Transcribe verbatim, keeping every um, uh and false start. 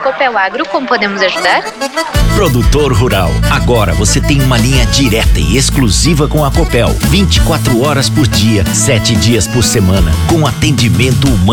Copel Agro, como podemos ajudar? Produtor rural, agora você tem uma linha direta e exclusiva com a Copel, vinte e quatro horas por dia, sete dias por semana, com atendimento humano